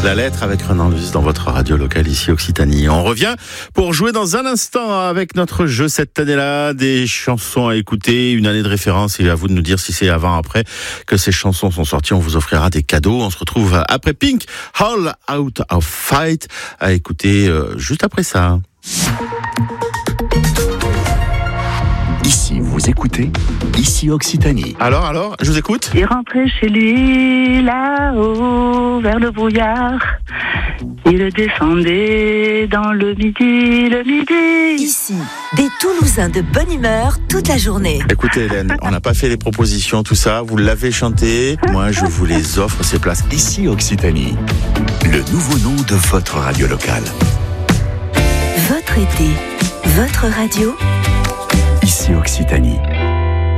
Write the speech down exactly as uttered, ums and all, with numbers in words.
La lettre avec Renan Luce dans votre radio locale ici Occitanie. On revient pour jouer dans un instant avec notre jeu cette année-là, des chansons à écouter, une année de référence, et à vous de nous dire si c'est avant ou après que ces chansons sont sorties. On vous offrira des cadeaux. On se retrouve après Pink, All Out of Fight, à écouter euh, juste après ça. Ici, vous écoutez, ici Occitanie. Alors, alors, je vous écoute. Il rentrait chez lui, là-haut, vers le brouillard. Il descendait dans le midi, le midi. Ici, des Toulousains de bonne humeur toute la journée. Écoutez Hélène, on n'a pas fait les propositions, tout ça, vous l'avez chanté. Moi, je vous les offre, ces places. Ici Occitanie, le nouveau nom de votre radio locale. Votre été, votre radio. Ici Occitanie.